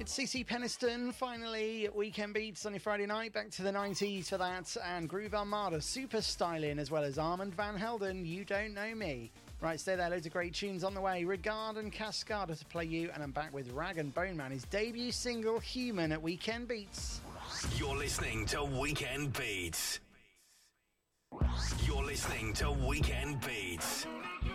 It's CC Peniston, finally, at Weekend Beats on your Friday night. Back to the 90s for that. And Groove Armada, Super Styling, as well as Armand Van Helden, You Don't Know Me. Right, stay there, loads of great tunes on the way. Regard and Cascada to play you. And I'm back with Rag and Bone Man, his debut single, Human, at Weekend Beats. You're listening to Weekend Beats. You're listening to Weekend Beats.